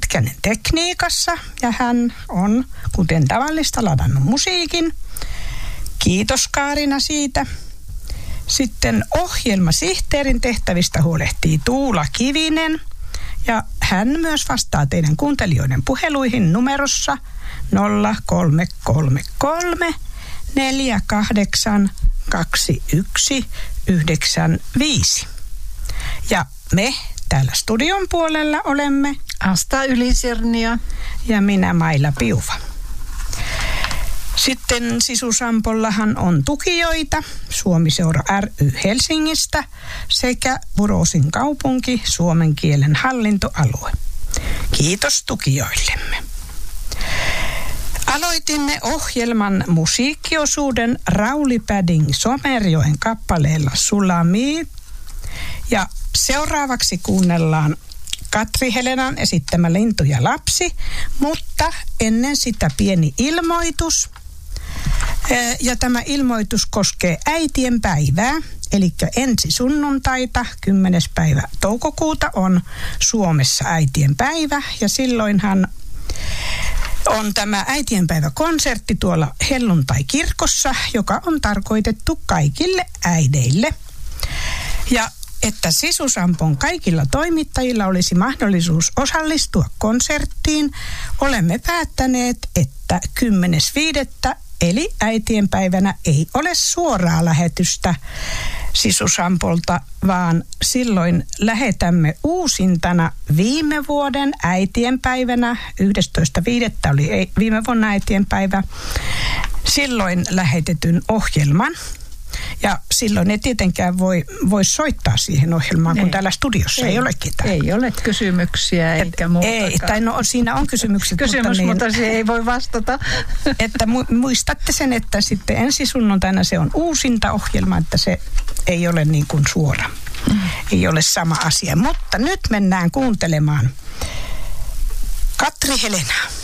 Pitkänen tekniikassa ja hän on, kuten tavallista, ladannut musiikin. Kiitos Kaarina siitä. Sitten ohjelmasihteerin tehtävistä huolehtii Tuula Kivinen ja hän myös vastaa teidän kuuntelijoiden puheluihin numerossa 0333 48 21 95. Ja me täällä studion puolella olemme Asta Ylisirnia ja minä Maila Piuva. Sitten Sisu-Sampollahan on tukijoita, Suomi-seura ry Helsingistä sekä Burosin kaupunki, suomen kielen hallintoalue. Kiitos tukijoillemme. Aloitimme ohjelman musiikkiosuuden Rauli Päding Somerjoen kappaleella Sulami. Ja seuraavaksi kuunnellaan Katri Helenan esittämä Lintu ja lapsi, mutta ennen sitä pieni ilmoitus. Ja tämä ilmoitus koskee äitien päivää, eli ensi sunnuntaita, 10. päivä toukokuuta on Suomessa äitien päivä ja silloinhan on tämä äitienpäiväkonsertti tuolla Helluntai-kirkossa, joka on tarkoitettu kaikille äideille. Ja että Sisu-Sampon kaikilla toimittajilla olisi mahdollisuus osallistua konserttiin, olemme päättäneet, että 10.5. eli äitienpäivänä ei ole suoraa lähetystä Sisu-Sampolta, vaan silloin lähetämme uusintana viime vuoden äitienpäivänä, 11.5. oli viime vuonna äitienpäivä, silloin lähetetyn ohjelman. Ja silloin ei tietenkään voi soittaa siihen ohjelmaan, kun täällä studiossa ei ole ketään. Ei ole kysymyksiä eikä muutakaan. Ei, tai no siinä on kysymykset. Mutta se ei voi vastata. Että muistatte sen, että sitten ensi sunnuntaina se on uusinta ohjelma, että se ei ole niin kuin suora. Ei ole sama asia. Mutta nyt mennään kuuntelemaan Katri Helenaa.